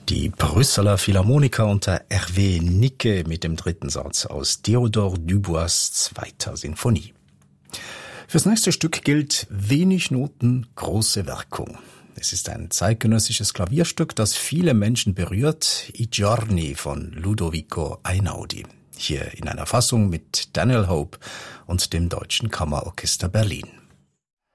Die Brüsseler Philharmoniker unter Hervé Nicke mit dem dritten Satz aus Théodore Dubois' zweiter Sinfonie. Fürs nächste Stück gilt: wenig Noten, große Wirkung. Es ist ein zeitgenössisches Klavierstück, das viele Menschen berührt, I Giorni von Ludovico Einaudi. Hier in einer Fassung mit Daniel Hope und dem Deutschen Kammerorchester Berlin.